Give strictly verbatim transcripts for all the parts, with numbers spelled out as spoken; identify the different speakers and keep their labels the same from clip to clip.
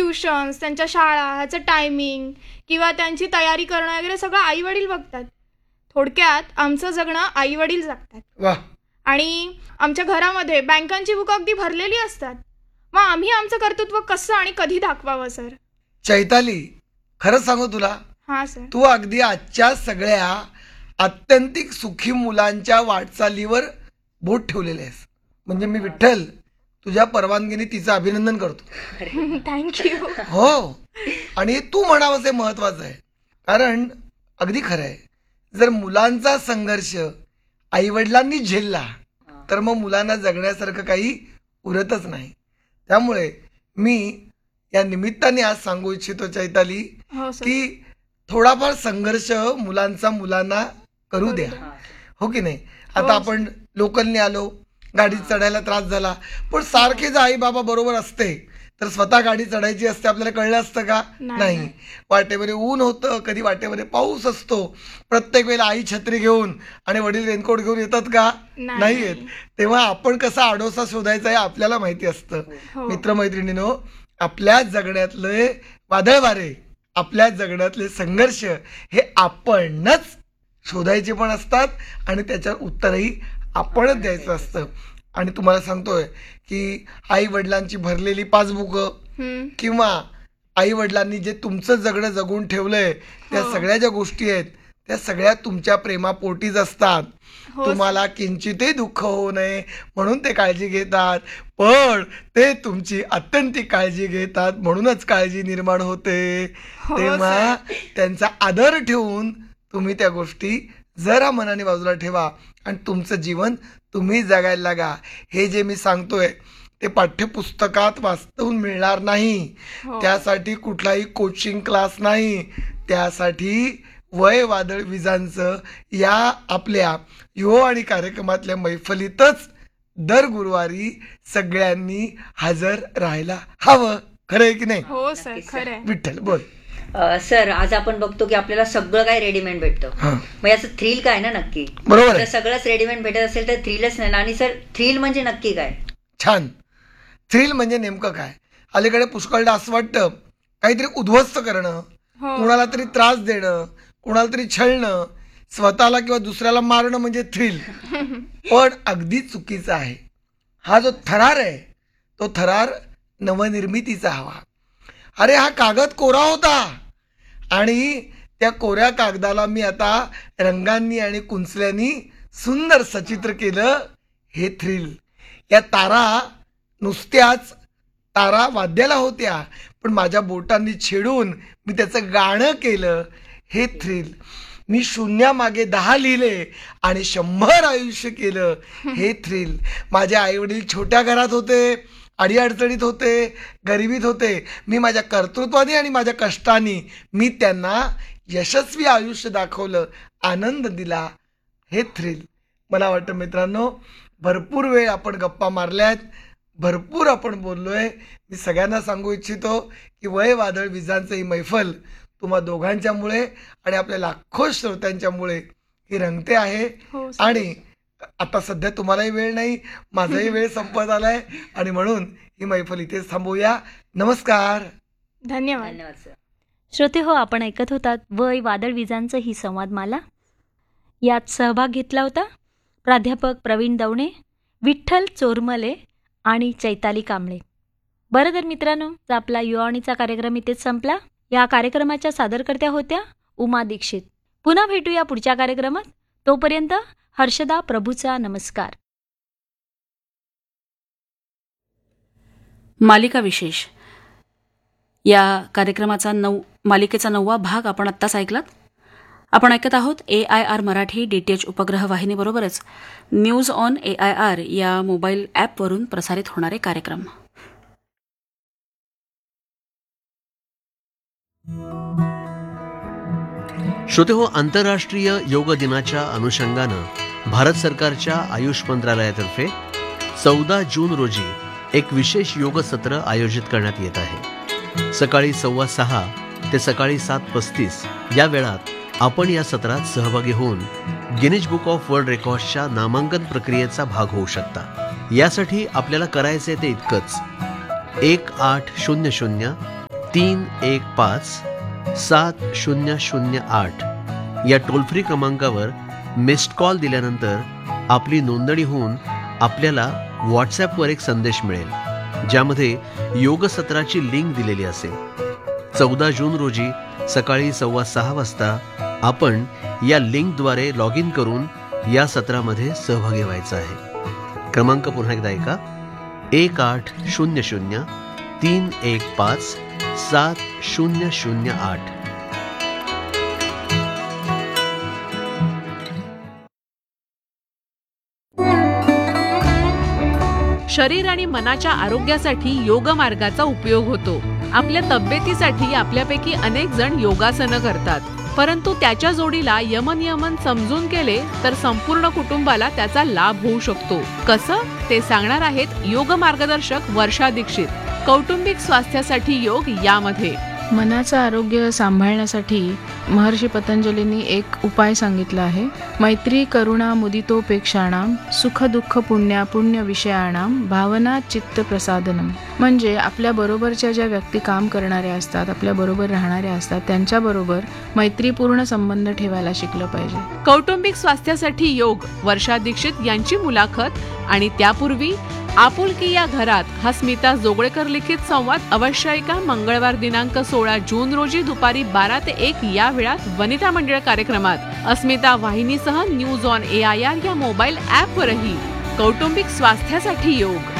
Speaker 1: Tuitions, त्यांच्या शाळा, ह्याचं टायमिंग किंवा त्यांची तयारी करणं वगैरे सगळं आई वडील बघतात. थोडक्यात आमचं जगणं आई वडील जगतात.
Speaker 2: वा.
Speaker 1: आणि आमच्या घरामध्ये बँकांची बुकं अगदी भरलेली असतात. मग आम्ही आमचं कर्तृत्व कसं आणि कधी दाखवावं सर?
Speaker 2: चैताली, खरंच सांगू तुला,
Speaker 1: हां सर,
Speaker 2: तू अगदी आजच्या सगळ्या आत्यंतिक सुखी मुलांच्या वाटचालीवर बोट ठेवलेले आहेस. म्हणजे मी विठ्ठल तुझ्या परवानगीने तिचं अभिनंदन करतो.
Speaker 1: थँक्यू.
Speaker 2: हो, आणि तू म्हणावंच हे महत्वाचं आहे. कारण अगदी खरं आहे, जर मुलांचा संघर्ष आईवडिलांनी झेलला तर मग मुलांना जगण्यासारखं काही उरतच नाही. त्यामुळे मी या निमित्ताने आज सांगू इच्छितो चैताली,
Speaker 1: हो सर.
Speaker 2: की थोडाफार संघर्ष मुलांचा मुलांना करू द्या, हो की नाही. आता आपण लोकलने आलो, गाडीत चढायला त्रास झाला, पण सारखे जर आई बाबा बरोबर असते तर स्वतः गाडी चढायची असते आपल्याला कळलं असतं का? नाही. वाटेमध्ये ऊन होतं, कधी वाटेमध्ये पाऊस असतो, प्रत्येक वेळेला आई छत्री घेऊन आणि वडील रेनकोट घेऊन येतात का? नाही येत. तेव्हा आपण कसा आडोसा शोधायचा हे आपल्याला माहिती असतं. मित्रमैत्रिणींनो, आपल्या जगण्यातले वादळ वारे, आपल्या जगण्यातले संघर्ष हे आपणच शोधायचे पण असतात आणि त्याच्यावर उत्तरही आपणच द्यायचं असतं. आणि तुम्हाला सांगतोय की आई वडिलांची भरलेली पासबुकं किंवा आई वडिलांनी जे तुमचं जगणं जगून ठेवलंय त्या सगळ्या ज्या गोष्टी आहेत त्या सगळ्या तुमच्या प्रेमापोटीच असतात. तुम्हाला किंचितही दुःख होऊ नये म्हणून ते काळजी घेतात, पण ते तुमची अत्यंतिक काळजी घेतात म्हणूनच काळजी निर्माण होते. तेव्हा त्यांचा आदर ठेवून तुम्ही त्या गोष्टी जरा मनाने बाजूला ठेवा आणि तुमचं जीवन तुम्ही जगायला लागा. हे जे मी सांगतोय ते पाठ्यपुस्तकात वाचून मिळणार नाही. त्यासाठी कुठलाही कोचिंग क्लास नाही. त्यासाठी वय वादळ विजांचं या आपल्या युवावाणी कार्यक्रमातल्या मैफलीतच दर गुरुवारी सगळ्यांनी हजर राहायला हवं. खरं आहे की नाही?
Speaker 1: हो सर, खरं आहे.
Speaker 2: विठ्ठल बोल.
Speaker 3: सर, आज आपण बघतो की आपल्याला सगळं काय रेडीमेड भेटतं, मग याचं थ्रिल काय ना नक्की?
Speaker 2: बरोबर.
Speaker 3: सगळंच रेडीमेड भेटत असेल तर थ्रिलच नाही ना. आणि सर, थ्रिल म्हणजे नक्की काय?
Speaker 2: छान. थ्रिल म्हणजे नेमकं काय? अलीकडे पुष्कळदा असं वाटतं काहीतरी उद्ध्वस्त करणं, कुणाला तरी त्रास देणं, कुणाला तरी छळणं, स्वतःला किंवा दुसऱ्याला मारणं म्हणजे थ्रिल. पण अगदी चुकीचं आहे. हा जो थरार आहे तो थरार नवनिर्मितीचा हवा. अरे हा कागद कोरा होता आणि त्या कोऱ्या कागदाला मी आता रंगांनी आणि कुंचल्यानी सुंदर सचित्र केलं, हे थ्रिल. या तारा नुसत्याच तारा वाद्याला होत्या, पण माझ्या बोटांनी छेडून मी त्याचं गाणं केलं, हे थ्रिल. मी शून्यामागे दहा लिहिले आणि शंभर आयुष्य केलं, हे थ्रिल. माझे आईवडील छोट्या घरात होते, अडीअडचणीत होते, गरिबीत होते. मी माझ्या कर्तृत्वाने आणि माझ्या कष्टाने मी त्यांना यशस्वी आयुष्य दाखवलं, आनंद दिला, हे थ्रिल. मला वाटतं मित्रांनो, भरपूर वेळ आपण गप्पा मारल्यात, भरपूर आपण बोललोय. मी सगळ्यांना सांगू इच्छितो की वय वादळ विजांचं ही मैफल तुम्हा दोघांच्यामुळे आणि आपल्या लाखो श्रोत्यांच्यामुळे ही रंगते आहे. आणि आता सध्या तुम्हालाही वेळ नाही, माझाही वेळ संपत आलाय आणि म्हणून ही मैफल इथेच थांबवूया. नमस्कार.
Speaker 1: धन्यवाद.
Speaker 3: धन्यवाद सर.
Speaker 4: श्रोते हो, आपण ऐकत होतात वय वादळ विजांचं ही संवादमाला. यात सहभाग घेतला होता प्राध्यापक प्रवीण दवणे, विठ्ठल चोरमले आणि चैताली कांबळे. बरं तर मित्रांनो, आपला युवावाणीचा कार्यक्रम इथेच संपला. या कार्यक्रमाच्या सादरकर्त्या होत्या उमा दीक्षित. पुन्हा भेटूया पुढच्या कार्यक्रमात. तोपर्यंत हर्षदा प्रभूचा नमस्कार.
Speaker 5: मालिका विशेष या कार्यक्रमाचा नऊ मालिकेचा नववा भाग आपण आत्ताच ऐकलात. आपण ऐकत आहोत ए I R Marathi D T H उपग्रह वाहिनीबरोबरच news on A I R या मोबाईल ॲपवरून प्रसारित होणारे कार्यक्रम.
Speaker 6: श्रोते हो, आंतरराष्ट्रीय योग दिनाच्या अनुषंगानं भारत सरकारच्या आयुष मंत्रालयातर्फे चौदा जून रोजी एक विशेष योग सत्र आयोजित करण्यात येत आहे. सकाळी सव्वा सहा ते सकाळी सात पस्तीस या वेळात आपण या सत्रात सहभागी होऊन गिनीज बुक ऑफ वर्ल्ड रेकॉर्ड्सच्या नामांकन प्रक्रियेचा भाग होऊ शकता. यासाठी आपल्याला करायचे ते इतकंच: एक आठ शून्य शून्य तीन एक पाच सात शून्य शून्य आठ या टोल फ्री क्रमांकावर मिस्ड कॉल दिल्यानंतर आपली नोंदणी होऊन आपल्याला व्हॉट्सॲपवर एक संदेश मिळेल, ज्यामध्ये योग सत्राची लिंक दिलेली असेल. चौदा जून रोजी सकाळी सव्वा सहा वाजता आपण या लिंकद्वारे लॉग इन करून या सत्रामध्ये सहभागी व्हायचं आहे. क्रमांक पुन्हा एकदा ऐका, एक आठ शून्य शून्य तीन एक पाच सात शून्य शून्य आठ.
Speaker 7: शरीर आणि मनाच्या आरोग्यासाठी योग मार्गाचा उपयोग होतो. आपल्या तब्येतीसाठी आपल्यापैकी अनेक जण योगासनं करतात, परंतु त्याच्या जोडीला यमनियमन समजून केले तर संपूर्ण कुटुंबाला त्याचा लाभ होऊ शकतो. कसं ते सांगणार आहेत योग मार्गदर्शक वर्षा दीक्षित. कौटुंबिक स्वास्थ्यासाठी योग यामध्ये
Speaker 8: मनाचं आरोग्य सांभाळण्यासाठी महर्षी पतंजलींनी एक उपाय सांगितला आहे. मैत्री करुणा मुदितोपेक्षाणाम सुख दुःख पुण्या पुण्य विषयाणाम भावना चित्त प्रसादनम. म्हणजे आपल्या बरोबरच्या ज्या व्यक्ती काम करणाऱ्या असतात, आपल्या बरोबर राहणाऱ्या असतात, त्यांच्याबरोबर मैत्रीपूर्ण संबंध ठेवायला शिकलं पाहिजे.
Speaker 7: कौटुंबिक स्वास्थ्यासाठी योग वर्षा दीक्षित यांची मुलाखत. आणि त्यापूर्वी आपुलकी या घरात हा स्मिता जोगळेकर लिखित संवाद अवश्य ऐका. मंगळवार दिनांक सोळा जून रोजी दुपारी बारा ते एक या वेळात वनिता मंडळ कार्यक्रमात अस्मिता वाहिनीसह news on A I R या मोबाईल ॲपवरही कौटुंबिक स्वास्थ्यासाठी योग.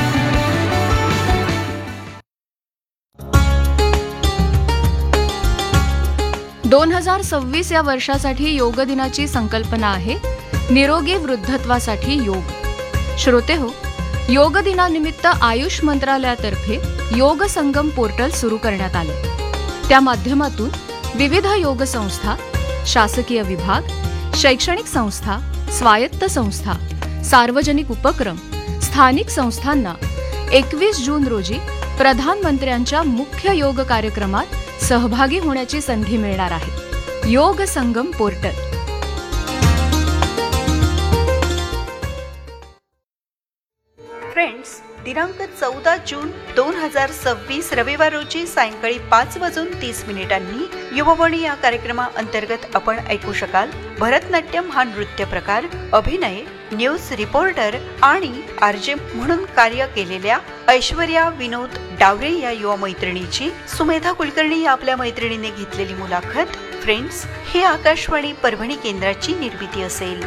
Speaker 9: दोन हजार सव्वीस या वर्षासाठी योग दिनाची संकल्पना आहे निरोगी वृद्धत्वासाठी योग. श्रोते हो, योग दिनानिमित्त आयुष मंत्रालयातर्फे योग संगम पोर्टल सुरू करण्यात आले. त्या माध्यमातून विविध योग संस्था, शासकीय विभाग, शैक्षणिक संस्था, स्वायत्त संस्था, सार्वजनिक उपक्रम, स्थानिक संस्थांना एकवीस जून रोजी प्रधानमंत्र्यांच्या मुख्य योग कार्यक्रमात सहभागी होण्याची संधी मिळणार आहे. योग संगम पोर्टल.
Speaker 10: फ्रेंड्स, दिनांक चौदा जून दोन हजार सव्वीस रविवार रोजी सायंकाळी पाच वाजून तीस मिनिटांनी युववाणी या कार्यक्रमाअंतर्गत आपण ऐकू शकाल भरतनाट्यम हा नृत्य प्रकार, अभिनय, न्यूज रिपोर्टर आणि आरजे म्हणून कार्य केलेल्या ऐश्वर्या विनोद डावरे या युवा मैत्रिणीची सुमेधा कुलकर्णी या आपल्या मैत्रिणीने घेतलेली मुलाखत. फ्रेंड्स, ही आकाशवाणी परभणी केंद्राची निर्मिती असेल.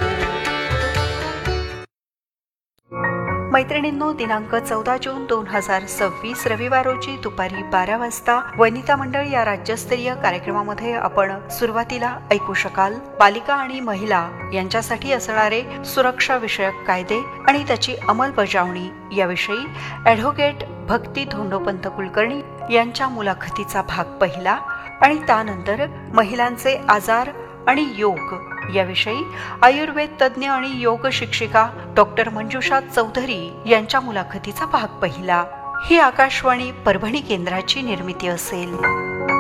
Speaker 10: मैत्रिणींनो, दिनांक चौदा जून दोन हजार सव्वीस रविवार रोजी दुपारी बारा वाजता वनिता मंडळ या राज्यस्तरीय कार्यक्रमामध्ये आपण सुरुवातीला ऐकू शकाल बालिका आणि महिला यांच्यासाठी असणारे सुरक्षा विषयक कायदे आणि त्याची अंमलबजावणी याविषयी ॲडव्होकेट भक्ती धोंडोपंत कुलकर्णी यांच्या मुलाखतीचा भाग पहिला. आणि त्यानंतर महिलांचे आजार आणि योग याविषयी आयुर्वेद तज्ज्ञ आणि योग शिक्षिका डॉक्टर मंजुषा चौधरी यांच्या मुलाखतीचा भाग पहिला. ही आकाशवाणी परभणी केंद्राची निर्मिती असेल.